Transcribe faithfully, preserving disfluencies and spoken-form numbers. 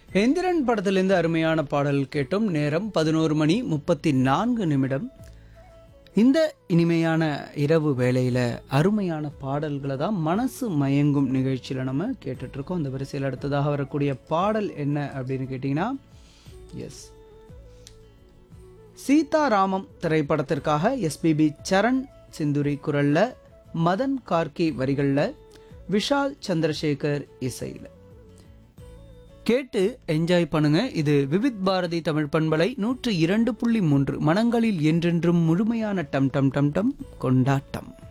எந்திரன் படத்திலிருந்து அருமையான பாடல் கேட்டோம். நேரம் பதினோரு மணி முப்பத்தி நான்கு நிமிடம். இந்த இனிமையான இரவு வேளையில அருமையான பாடல்களை தான் மனசு மயங்கும் நிகழ்ச்சியில் நம்ம கேட்டுட்டு இருக்கோம். அந்த வரிசையில் அடுத்ததாக வரக்கூடிய பாடல் என்ன அப்படின்னு கேட்டிங்கன்னா, எஸ் சீதாராமம் திரைப்படத்திற்காக எஸ்பிபி சரண் சிந்துரி குரல்ல, மதன் கார்கி வரிகளில், விஷால் சந்திரசேகர் இசையில் கேட்டு என்ஜாய் பண்ணுங்க. இது விவித் பாரதி தமிழ் பண்பலை நூற்று இரண்டு புள்ளி மூன்று, மனங்களில் என்றென்றும் முழுமையான டம் டம் டம் டம் கொண்டாட்டம்.